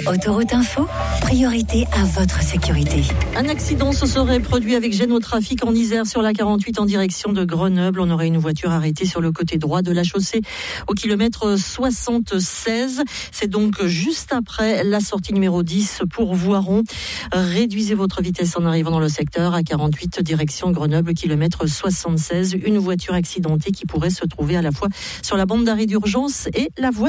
Autoroute Info, priorité à votre sécurité. Un accident se serait produit avec gêne au trafic en Isère sur la 48 en direction de Grenoble. On aurait une voiture arrêtée sur le côté droit de la chaussée au kilomètre 76. C'est donc juste après la sortie numéro 10 pour Voiron. Réduisez votre vitesse en arrivant dans le secteur à 48 direction Grenoble, kilomètre 76. Une voiture accidentée qui pourrait se trouver à la fois sur la bande d'arrêt d'urgence et la voie